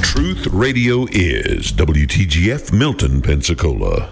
Truth Radio is WTGF Milton, Pensacola.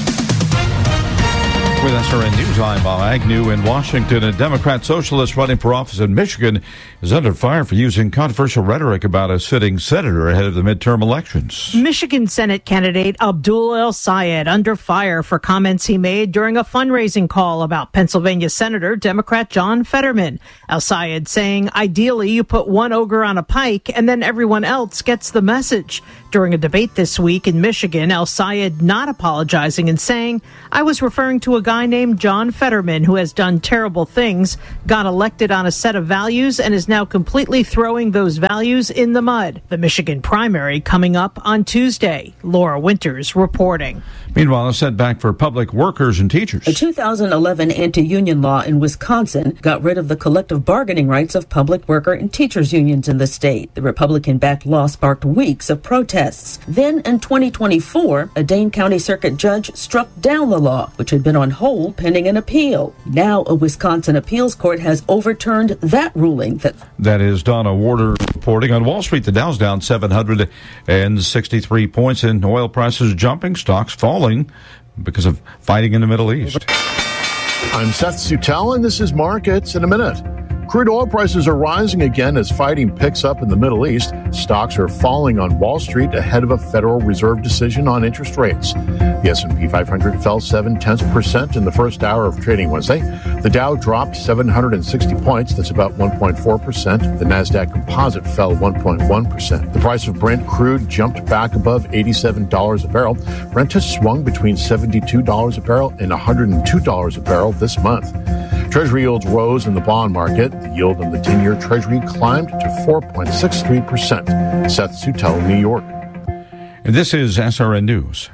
With SRN News, I'm Bob Agnew in Washington. A Democrat socialist running for office in Michigan is under fire for using controversial rhetoric about a sitting senator ahead of the midterm elections. Michigan Senate candidate Abdul El-Sayed under fire for comments he made during a fundraising call about Pennsylvania Senator Democrat John Fetterman. El-Sayed saying, ideally, you put one ogre on a pike and then everyone else gets the message. During a debate this week in Michigan, El-Sayed not apologizing and saying, I was referring to a guy named John Fetterman who has done terrible things, got elected on a set of values, and is now completely throwing those values in the mud. The Michigan primary coming up on Tuesday. Laura Winters reporting. Meanwhile, a setback for public workers and teachers. A 2011 anti-union law in Wisconsin got rid of the collective bargaining rights of public worker and teachers unions in the state. The Republican-backed law sparked weeks of protests. Then, in 2024, a Dane County Circuit judge struck down the law, which had been on hold pending an appeal. Now, a Wisconsin appeals court has overturned that ruling. That is Donna Warder reporting. On Wall Street, the Dow's down 763 points, and oil prices jumping, stocks falling because of fighting in the Middle East. I'm Seth Sutel, and this is Markets in a Minute. Crude oil prices are rising again as fighting picks up in the Middle East. Stocks are falling on Wall Street ahead of a Federal Reserve decision on interest rates. The S&P 500 fell 0.7% in the first hour of trading Wednesday. The Dow dropped 760 points. That's about 1.4%. The Nasdaq Composite fell 1.1%. The price of Brent crude jumped back above $87 a barrel. Brent has swung between $72 a barrel and $102 a barrel this month. Treasury yields rose in the bond market. The yield on the 10-year Treasury climbed to 4.63%. Seth Sutel, New York. And this is SRN News.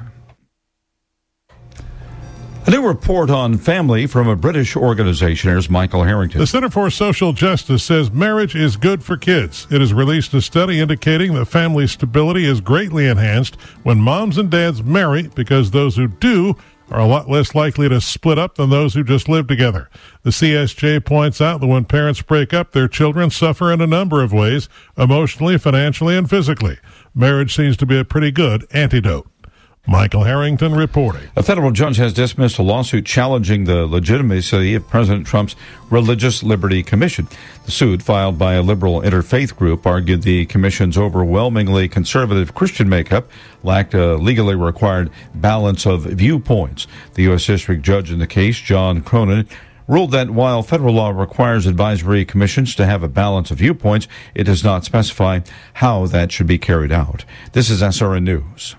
A new report on family from a British organization. Here's Michael Harrington. The Center for Social Justice says marriage is good for kids. It has released a study indicating that family stability is greatly enhanced when moms and dads marry, because those who do are a lot less likely to split up than those who just live together. The CSJ points out that when parents break up, their children suffer in a number of ways, emotionally, financially, and physically. Marriage seems to be a pretty good antidote. Michael Harrington reporting. A federal judge has dismissed a lawsuit challenging the legitimacy of President Trump's Religious Liberty Commission. The suit, filed by a liberal interfaith group, argued the commission's overwhelmingly conservative Christian makeup lacked a legally required balance of viewpoints. The U.S. District Judge in the case, John Cronin, ruled that while federal law requires advisory commissions to have a balance of viewpoints, it does not specify how that should be carried out. This is SRN News.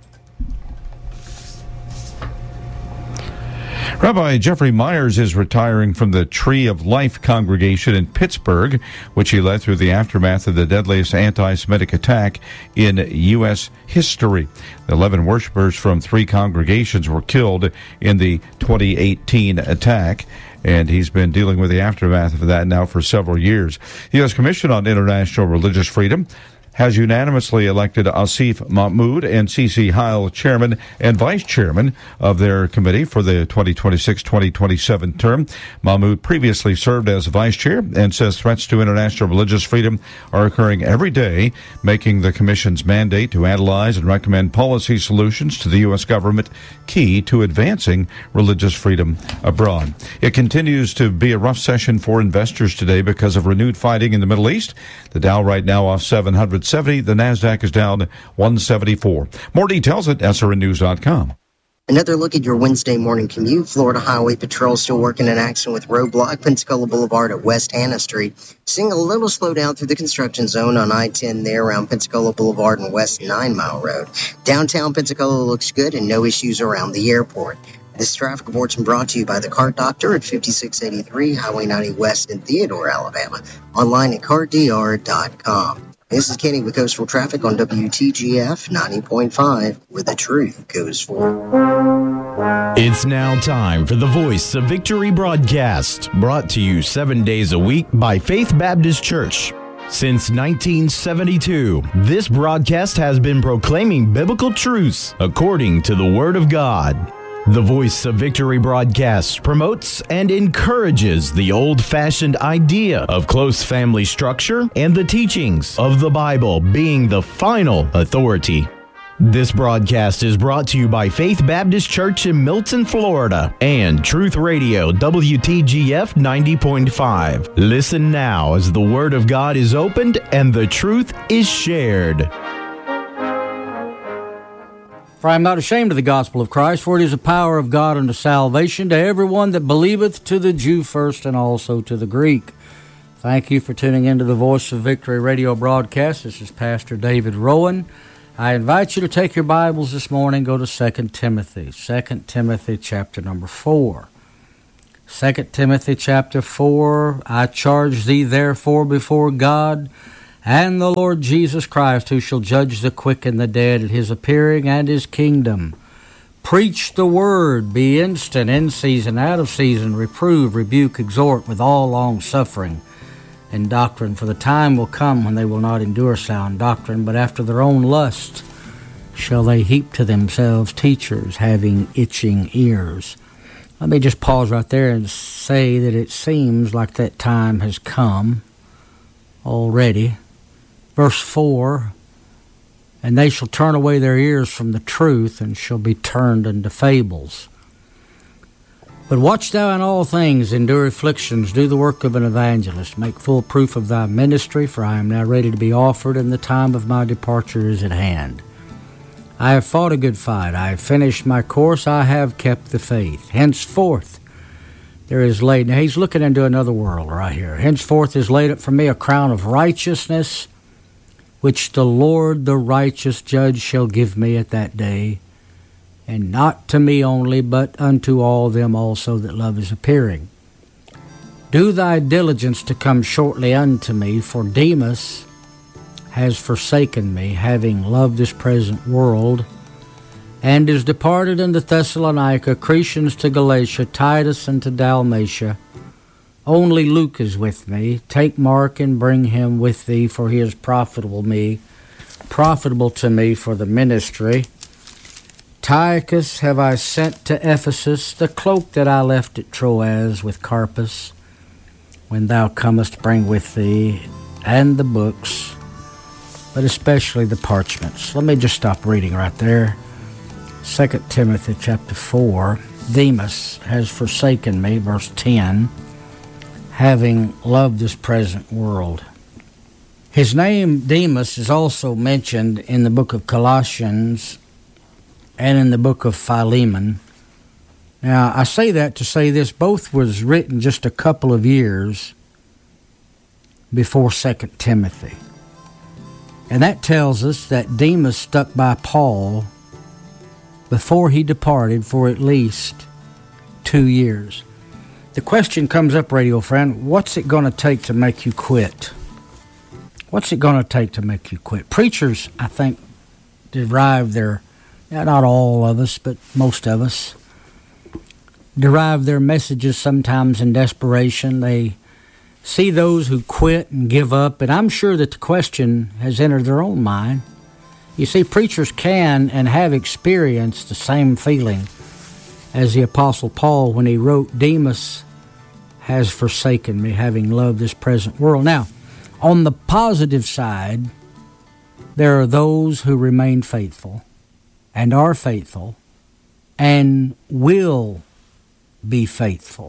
Rabbi Jeffrey Myers is retiring from the Tree of Life congregation in Pittsburgh, which he led through the aftermath of the deadliest anti-Semitic attack in U.S. history. 11 worshipers from 3 congregations were killed in the 2018 attack, and he's been dealing with the aftermath of that now for several years. The U.S. Commission on International Religious Freedom has unanimously elected Asif Mahmoud and C.C. Heil chairman and vice chairman of their committee for the 2026-2027 term. Mahmoud previously served as vice chair and says threats to international religious freedom are occurring every day, making the commission's mandate to analyze and recommend policy solutions to the U.S. government key to advancing religious freedom abroad. It continues to be a rough session for investors today because of renewed fighting in the Middle East. The Dow right now off 770. The Nasdaq is down 174. More details at srnnews.com. Another look at your Wednesday morning commute. Florida Highway Patrol still working in action with roadblock Pensacola Boulevard at West Hannah Street. Seeing a little slowdown through the construction zone on I-10 there around Pensacola Boulevard and West 9 Mile Road. Downtown Pensacola looks good and no issues around the airport. This traffic report's been brought to you by the Car Doctor at 5683 Highway 90 West in Theodore, Alabama. Online at cardr.com. This is Kenny with Coastal Traffic on WTGF 90.5, where the truth goes forward. It's now time for the Voice of Victory broadcast, brought to you 7 days a week by Faith Baptist Church. Since 1972, this broadcast has been proclaiming biblical truths according to the Word of God. The Voice of Victory broadcast promotes and encourages the old-fashioned idea of close family structure and the teachings of the Bible being the final authority. This broadcast is brought to you by Faith Baptist Church in Milton, Florida, and Truth Radio WTGF 90.5. Listen now as the Word of God is opened and the truth is shared. For I am not ashamed of the gospel of Christ, for it is the power of God unto salvation to everyone that believeth, to the Jew first and also to the Greek. Thank you for tuning into the Voice of Victory radio broadcast. This is Pastor David Rowan. I invite you to take your Bibles this morning, go to 2 Timothy. 2 Timothy chapter number 4. 2 Timothy chapter 4, I charge thee therefore before God and the Lord Jesus Christ, who shall judge the quick and the dead at his appearing and his kingdom. Preach the word, be instant, in season, out of season, reprove, rebuke, exhort with all long suffering and doctrine, for the time will come when they will not endure sound doctrine, but after their own lust shall they heap to themselves teachers having itching ears. Let me just pause right there and say that it seems like that time has come already. Verse 4, and they shall turn away their ears from the truth and shall be turned unto fables. But watch thou in all things, endure afflictions, do the work of an evangelist, make full proof of thy ministry, for I am now ready to be offered, and the time of my departure is at hand. I have fought a good fight, I have finished my course, I have kept the faith. Henceforth there is laid, now he's looking into another world right here. Henceforth is laid up for me a crown of righteousness, which the Lord the righteous judge shall give me at that day, and not to me only, but unto all them also that love his appearing. Do thy diligence to come shortly unto me, for Demas has forsaken me, having loved this present world, and is departed unto Thessalonica, Crescens to Galatia, Titus unto Dalmatia. Only Luke is with me. Take Mark and bring him with thee, for he is profitable to me for the ministry. Tychicus have I sent to Ephesus, the cloak that I left at Troas with Carpus. When thou comest, bring with thee, and the books, but especially the parchments. Let me just stop reading right there. 2 Timothy chapter 4, Demas has forsaken me, verse 10, having loved this present world. His name, Demas, is also mentioned in the book of Colossians and in the book of Philemon. Now, I say that to say this, both was written just a couple of years before 2 Timothy. And that tells us that Demas stuck by Paul before he departed for at least 2 years. The question comes up, radio friend, what's it going to take to make you quit? What's it going to take to make you quit? Preachers, I think, derive their, not all of us, but most of us, derive their messages sometimes in desperation. They see those who quit and give up, and I'm sure that the question has entered their own mind. You see, preachers can and have experienced the same feeling as the Apostle Paul when he wrote, Demas has forsaken me, having loved this present world. Now, on the positive side, there are those who remain faithful and are faithful and will be faithful.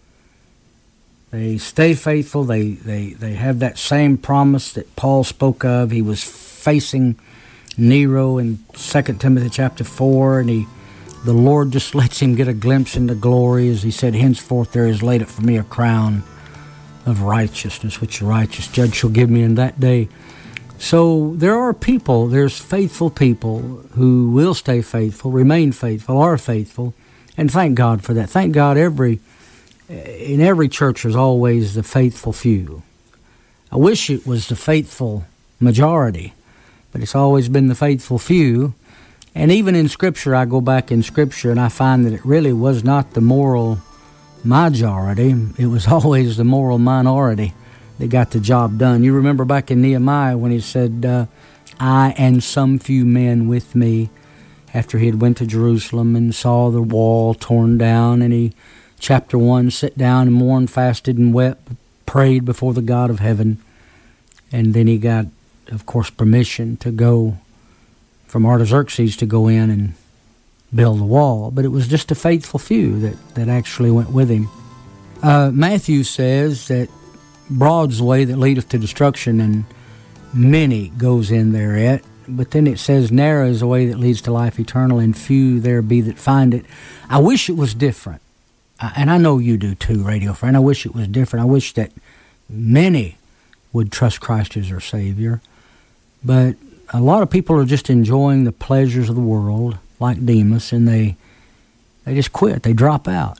They stay faithful. They have that same promise that Paul spoke of. He was facing Nero in 2 Timothy chapter 4, and the Lord just lets him get a glimpse into glory, as he said, henceforth there is laid up for me a crown of righteousness, which the righteous judge shall give me in that day. So there are people, there's faithful people who will stay faithful, remain faithful, are faithful, and thank God for that. Thank God in every church there's always the faithful few. I wish it was the faithful majority, but it's always been the faithful few. And even in Scripture, I go back in Scripture and I find that it really was not the moral majority. It was always the moral minority that got the job done. You remember back in Nehemiah when he said, I and some few men with me after he had went to Jerusalem and saw the wall torn down, and he, chapter 1, sat down and mourned, fasted, and wept, prayed before the God of heaven. And then he got, of course, permission to go from Artaxerxes to go in and build the wall. But it was just a faithful few that actually went with him. Matthew says that broad's the way that leadeth to destruction, and many goes in thereat. But then it says narrow is the way that leads to life eternal, and few there be that find it. I wish it was different. And I know you do too, radio friend. I wish it was different. I wish that many would trust Christ as their Savior. But a lot of people are just enjoying the pleasures of the world, like Demas, and they just quit. They drop out.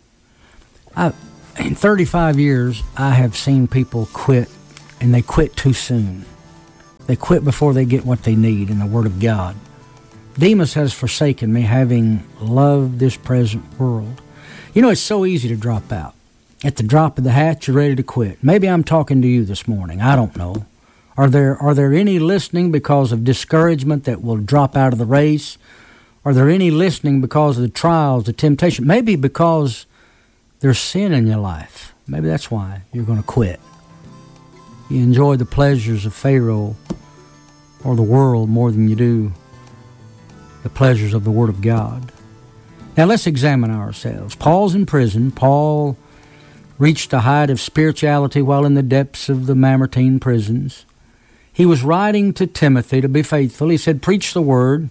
In 35 years, I have seen people quit, and they quit too soon. They quit before they get what they need in the Word of God. Demas has forsaken me, having loved this present world. You know, it's so easy to drop out. At the drop of the hat, you're ready to quit. Maybe I'm talking to you this morning. I don't know. Are there any listening because of discouragement that will drop out of the race? Are there any listening because of the trials, the temptation? Maybe because there's sin in your life. Maybe that's why you're going to quit. You enjoy the pleasures of Pharaoh or the world more than you do the pleasures of the Word of God. Now let's examine ourselves. Paul's in prison. Paul reached the height of spirituality while in the depths of the Mamertine prisons. He was writing to Timothy to be faithful. He said, preach the Word.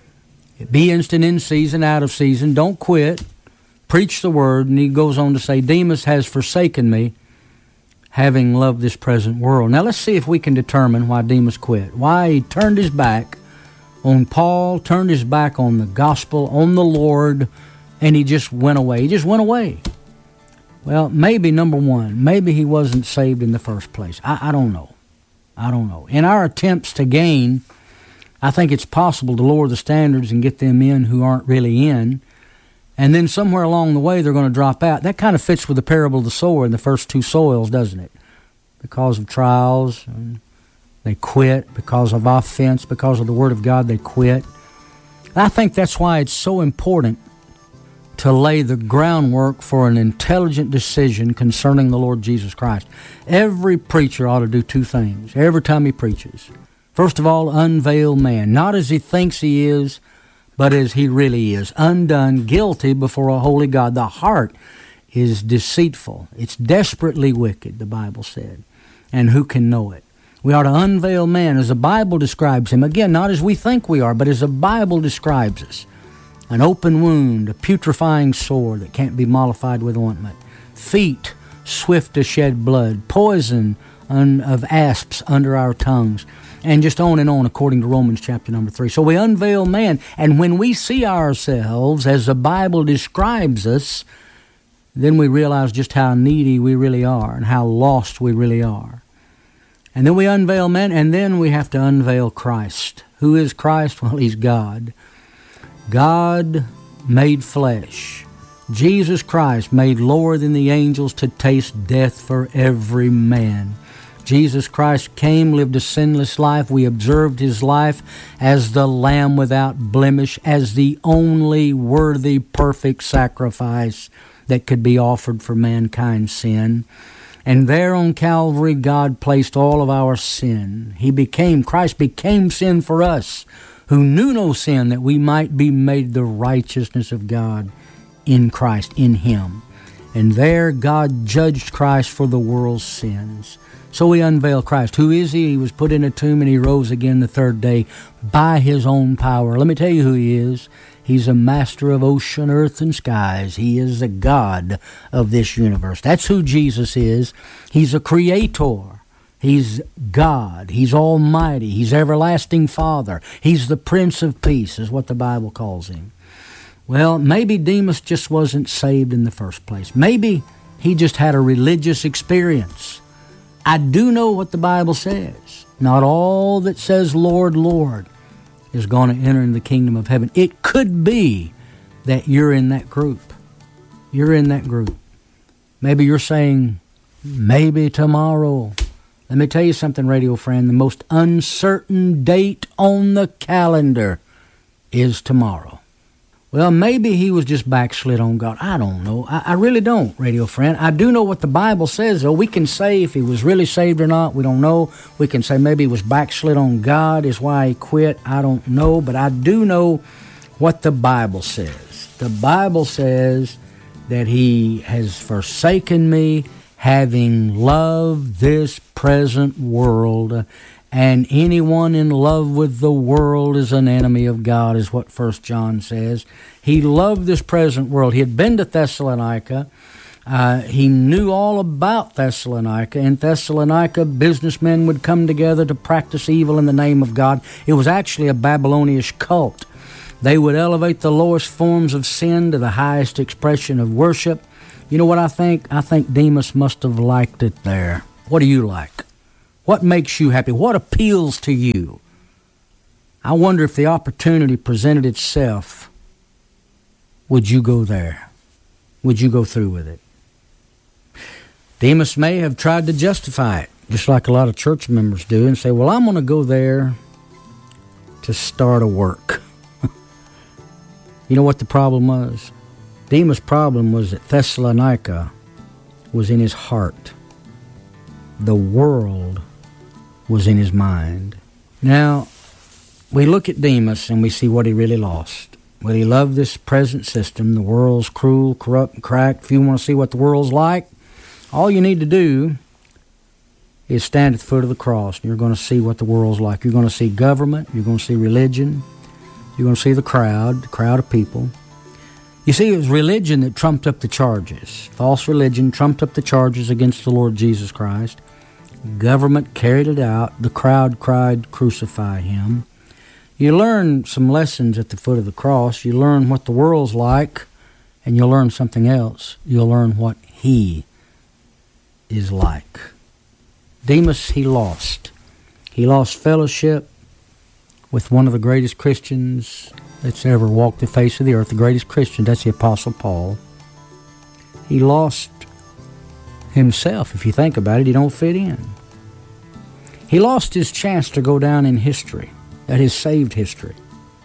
Be instant in season, out of season. Don't quit. Preach the Word. And he goes on to say, Demas has forsaken me, having loved this present world. Now let's see if we can determine why Demas quit. Why he turned his back on Paul, turned his back on the gospel, on the Lord, and he just went away. He just went away. Well, maybe, number one, maybe he wasn't saved in the first place. I don't know. I don't know. In our attempts to gain, I think it's possible to lower the standards and get them in who aren't really in, and then somewhere along the way they're going to drop out. That kind of fits with the parable of the sower in the first two soils, doesn't it? Because of trials, and they quit. Because of offense, because of the Word of God, they quit. I think that's why it's so important to lay the groundwork for an intelligent decision concerning the Lord Jesus Christ. Every preacher ought to do two things every time he preaches. First of all, unveil man, not as he thinks he is, but as he really is, undone, guilty before a holy God. The heart is deceitful. It's desperately wicked, the Bible said. And who can know it? We ought to unveil man as the Bible describes him. Again, not as we think we are, but as the Bible describes us. An open wound, a putrefying sore that can't be mollified with ointment. Feet swift to shed blood. Poison of asps under our tongues. And just on and on according to Romans chapter number 3. So we unveil man. And when we see ourselves as the Bible describes us, then we realize just how needy we really are and how lost we really are. And then we unveil man, and then we have to unveil Christ. Who is Christ? Well, He's God. God made flesh. Jesus Christ made lower than the angels to taste death for every man. Jesus Christ came, lived a sinless life. We observed His life as the Lamb without blemish, as the only worthy, perfect sacrifice that could be offered for mankind's sin. And there on Calvary, God placed all of our sin. Christ became sin for us, who knew no sin, that we might be made the righteousness of God in Christ, in Him. And there God judged Christ for the world's sins. So we unveil Christ. Who is He? He was put in a tomb and He rose again the third day by His own power. Let me tell you who He is. He's a master of ocean, earth, and skies. He is the God of this universe. That's who Jesus is. He's a creator. He's God. He's almighty. He's everlasting Father. He's the Prince of Peace, is what the Bible calls Him. Well, maybe Demas just wasn't saved in the first place. Maybe he just had a religious experience. I do know what the Bible says. Not all that says, Lord, Lord, is going to enter in the kingdom of heaven. It could be that you're in that group. You're in that group. Maybe you're saying, maybe tomorrow. Let me tell you something, radio friend. The most uncertain date on the calendar is tomorrow. Well, maybe he was just backslid on God. I don't know. I really don't, radio friend. I do know what the Bible says, though. We can say if he was really saved or not. We don't know. We can say maybe he was backslid on God is why he quit. I don't know. But I do know what the Bible says. The Bible says that he has forsaken me, having loved this present world, and anyone in love with the world is an enemy of God, is what 1 John says. He loved this present world. He had been to Thessalonica. He knew all about Thessalonica. In Thessalonica, businessmen would come together to practice evil in the name of God. It was actually a Babylonian cult. They would elevate the lowest forms of sin to the highest expression of worship. You know what I think? I think Demas must have liked it there. What do you like? What makes you happy? What appeals to you? I wonder if the opportunity presented itself, would you go there? Would you go through with it? Demas may have tried to justify it, just like a lot of church members do, and say, well, I'm going to go there to start a work. You know what the problem was? Demas' problem was that Thessalonica was in his heart. The world was in his mind. Now, we look at Demas and we see what he really lost. Well, he loved this present system. The world's cruel, corrupt, and cracked. If you want to see what the world's like, all you need to do is stand at the foot of the cross. And you're going to see what the world's like. You're going to see government. You're going to see religion. You're going to see the crowd of people. You see, it was religion that trumped up the charges. False religion trumped up the charges against the Lord Jesus Christ. Government carried it out. The crowd cried, crucify him. You learn some lessons at the foot of the cross. You learn what the world's like, and you'll learn something else. You'll learn what he is like. Demas, he lost. He lost fellowship with one of the greatest Christians that's ever walked the face of the earth, the greatest Christian, that's the Apostle Paul. He lost himself. If you think about it, he don't fit in. He lost his chance to go down in history, that is saved history.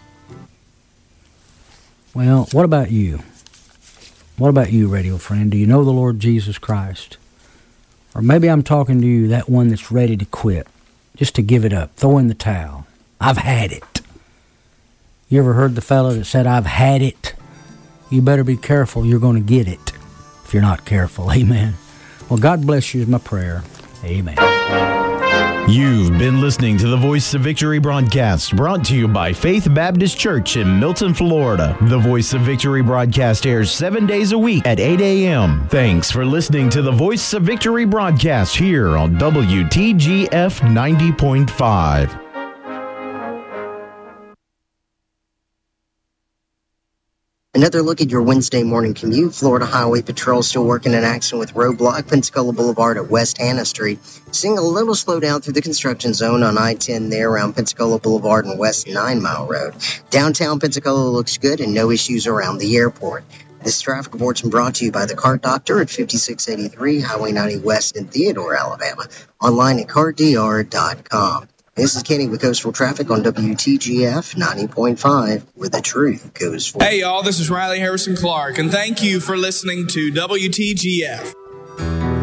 Well, what about you? What about you, radio friend? Do you know the Lord Jesus Christ? Or maybe I'm talking to you, that one that's ready to quit, just to give it up, throw in the towel. I've had it. You ever heard the fellow that said, I've had it? You better be careful, you're going to get it if you're not careful. Amen. Well, God bless you is my prayer. Amen. You've been listening to the Voice of Victory broadcast, brought to you by Faith Baptist Church in Milton, Florida. The Voice of Victory broadcast airs 7 days a week at 8 a.m. Thanks for listening to the Voice of Victory broadcast here on WTGF 90.5. Another look at your Wednesday morning commute. Florida Highway Patrol still working in action with roadblock Pensacola Boulevard at West Hannah Street. Seeing a little slowdown through the construction zone on I-10 there around Pensacola Boulevard and West 9 Mile Road. Downtown Pensacola looks good and no issues around the airport. This traffic report's been brought to you by the Cart Doctor at 5683 Highway 90 West in Theodore, Alabama. Online at cartdr.com. This is Kenny with Coastal Traffic on WTGF 90.5, where the truth goes forward. Hey, y'all, this is Riley Harrison Clark, and thank you for listening to WTGF.